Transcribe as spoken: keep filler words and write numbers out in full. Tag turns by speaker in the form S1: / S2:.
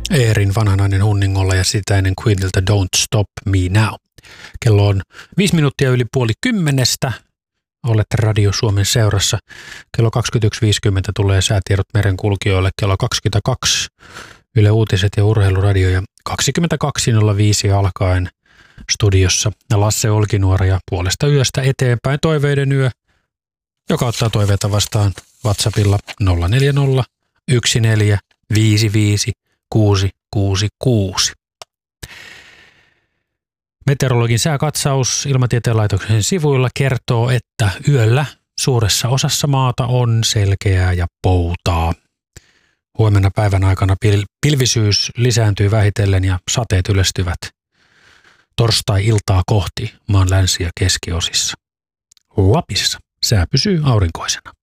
S1: Eerin Vanhanainen Hunningolla ja sitä ennen Queeniltä Don't Stop Me Now. Kello on viisi minuuttia yli puoli kymmenestä. Olette Radio Suomen seurassa. Kello kaksikymmentäyksi viisikymmentä tulee säätiedot merenkulkijoille. Kello kaksikymmentäkaksi Yle Uutiset ja Urheiluradio ja kaksikymmentäkaksi nolla viisi alkaen studiossa Lasse Olkinuora ja puolesta yöstä eteenpäin toiveiden yö, joka ottaa toiveita vastaan WhatsAppilla nolla neljä nolla yksi neljä viisi viisi kuusi kuusi kuusi. Meteorologin sääkatsaus Ilmatieteen laitoksen sivuilla kertoo, että yöllä suuressa osassa maata on selkeää ja poutaa. Huomenna päivän aikana pil- pilvisyys lisääntyy vähitellen ja sateet yleistyvät torstai-iltaa kohti maan länsi- ja keskiosissa. Lapissa sää pysyy aurinkoisena.